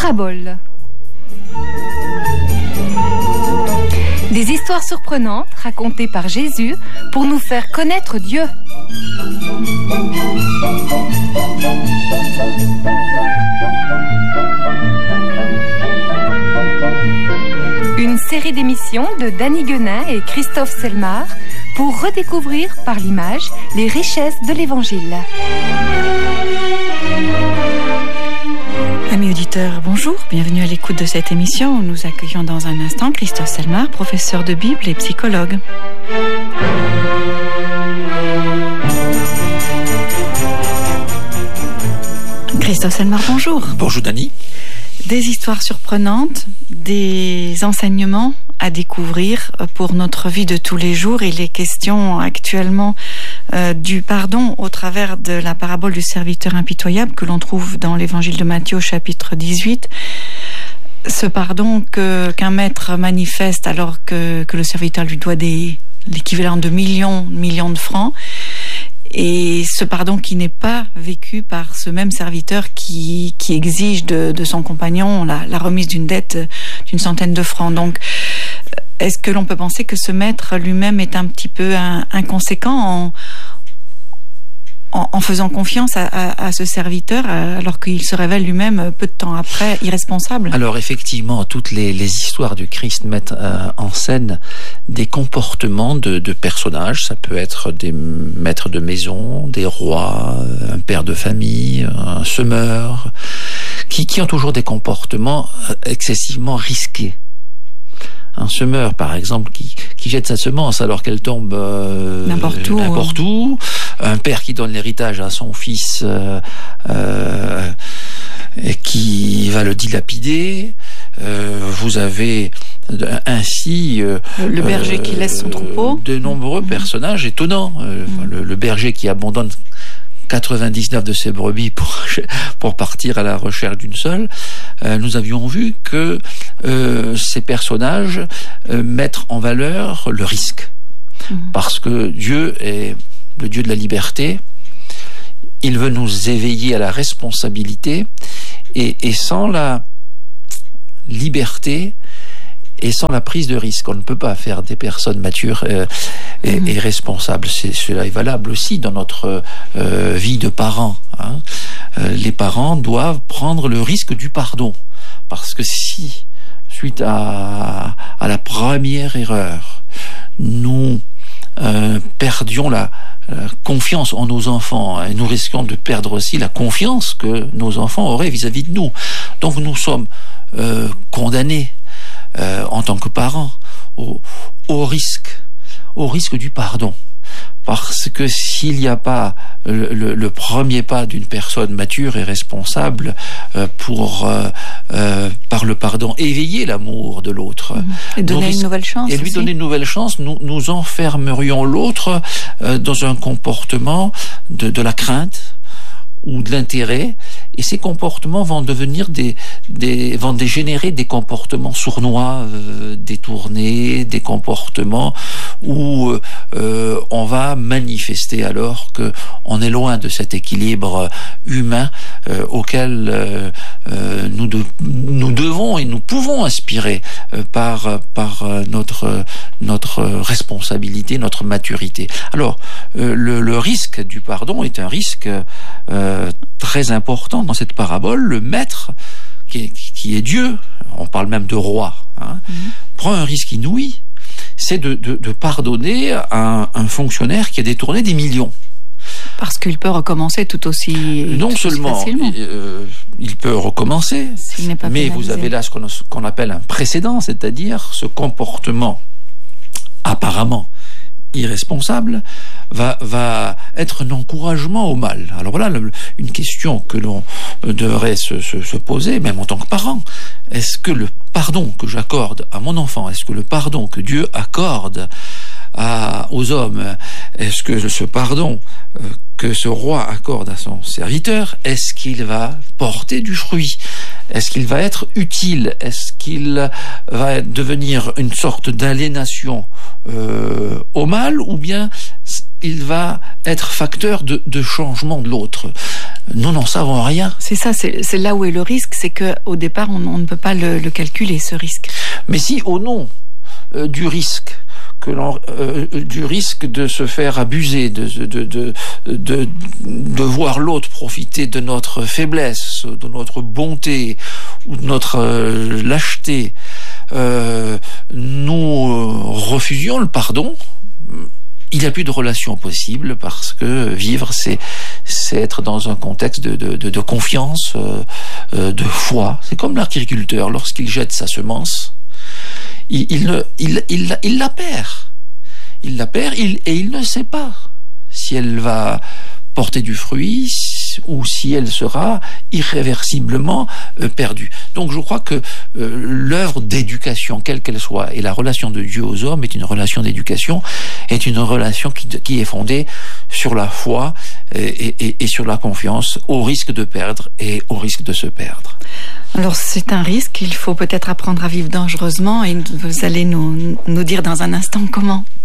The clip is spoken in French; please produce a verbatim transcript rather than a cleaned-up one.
Paraboles. Des histoires surprenantes racontées par Jésus pour nous faire connaître Dieu. Une série d'émissions de Danny Guenin et Christophe Selmar pour redécouvrir par l'image les richesses de l'Évangile. Amis auditeurs, bonjour, bienvenue à l'écoute de cette émission où nous accueillons dans un instant Christophe Selmar, professeur de Bible et psychologue. Christophe Selmar, bonjour. Bonjour Dany. Des histoires surprenantes, des enseignements à découvrir pour notre vie de tous les jours. Il est question actuellement euh, du pardon au travers de la parabole du serviteur impitoyable que l'on trouve dans l'évangile de Matthieu au chapitre dix-huit. Ce pardon que, qu'un maître manifeste alors que, que le serviteur lui doit des, l'équivalent de millions, millions de francs. Et ce pardon qui n'est pas vécu par ce même serviteur qui, qui exige de, de son compagnon la, la remise d'une dette d'une centaine de francs. Donc, est-ce que l'on peut penser que ce maître lui-même est un petit peu un, inconséquent en, en, en faisant confiance à, à, à ce serviteur alors qu'il se révèle lui-même peu de temps après irresponsable? Alors effectivement, toutes les, les histoires du Christ mettent euh, en scène des comportements de, de personnages. Ça peut être des maîtres de maison, des rois, un père de famille, un semeur, qui, qui ont toujours des comportements excessivement risqués. Un semeur, par exemple, qui, qui jette sa semence alors qu'elle tombe euh, n'importe où. N'importe où. Un père qui donne l'héritage à son fils euh, euh, et qui va le dilapider. Euh, vous avez ainsi euh, le berger euh, qui laisse son troupeau. De nombreux mmh. personnages étonnants. Euh, mmh. le, le berger qui abandonne quatre-vingt-dix-neuf de ses brebis pour, pour partir à la recherche d'une seule. Euh, nous avions vu que euh, ces personnages euh, mettent en valeur le risque. Mmh. Parce que Dieu est le Dieu de la liberté. Il veut nous éveiller à la responsabilité. Et, et sans la liberté et sans la prise de risque, on ne peut pas faire des personnes matures euh, et, mmh. et responsables. C'est, cela est valable aussi dans notre euh, vie de parents. Hein. Euh, les parents doivent prendre le risque du pardon. Parce que si, suite à, à la première erreur, nous euh, perdions la, la confiance en nos enfants, et nous risquons de perdre aussi la confiance que nos enfants auraient vis-à-vis de nous. Donc nous sommes euh, condamnés Euh, en tant que parents, au, au risque, au risque du pardon. Parce que s'il n'y a pas le, le, le premier pas d'une personne mature et responsable euh, pour, euh, euh, par le pardon, éveiller l'amour de l'autre. Mmh. Et donner risques, une nouvelle chance. Et lui aussi. donner une nouvelle chance, nous, nous enfermerions l'autre euh, dans un comportement de, de la crainte ou de l'intérêt, et ces comportements vont devenir des, des vont dégénérer des comportements sournois, euh, détournés, des comportements où euh, on va manifester alors que on est loin de cet équilibre humain euh, auquel euh, euh, nous de, nous devons et nous pouvons aspirer euh, par par notre notre responsabilité, notre maturité. Alors euh, le, le risque du pardon est un risque euh, très important dans cette parabole. Le maître, qui est, qui est Dieu, on parle même de roi, hein, mmh. prend un risque inouï, c'est de, de, de pardonner à un, un fonctionnaire qui a détourné des millions. Parce qu'il peut recommencer tout aussi Non tout seulement aussi facilement. Euh, il peut recommencer, S'il n'est pas mais pénalisé. Vous avez là ce qu'on, ce qu'on appelle un précédent, c'est-à-dire ce comportement apparemment irresponsable va va être un encouragement au mal. Alors voilà le, une question que l'on devrait se, se, se poser, même en tant que parent. Est-ce que le pardon que j'accorde à mon enfant, est-ce que le pardon que Dieu accorde à, aux hommes, est-ce que ce pardon euh, que ce roi accorde à son serviteur, est-ce qu'il va porter du fruit? Est-ce qu'il va être utile? Est-ce qu'il va devenir une sorte d'aliénation euh, au mal? Ou bien il va être facteur de, de changement de l'autre. Nous n'en savons rien. C'est ça, c'est, c'est là où est le risque, c'est qu'au départ, on, on ne peut pas le, le calculer, ce risque. Mais si, au nom euh, du risque, que l'on, euh, du risque de se faire abuser, de, de, de, de, de voir l'autre profiter de notre faiblesse, de notre bonté ou de notre euh, lâcheté, euh, nous euh, refusions le pardon, il n'y a plus de relation possible, parce que vivre, c'est, c'est être dans un contexte de, de, de, de confiance, euh, de foi. C'est comme l'agriculteur, lorsqu'il jette sa semence, il, il, ne, il, il, il la perd. Il la perd il, et il ne sait pas si elle va porter du fruit ou si elle sera irréversiblement euh, perdue. Donc je crois que euh, l'œuvre d'éducation, quelle qu'elle soit, et la relation de Dieu aux hommes est une relation d'éducation, est une relation qui, qui est fondée sur la foi et, et, et sur la confiance, au risque de perdre et au risque de se perdre. Alors c'est un risque, il faut peut-être apprendre à vivre dangereusement, et vous allez nous, nous dire dans un instant comment.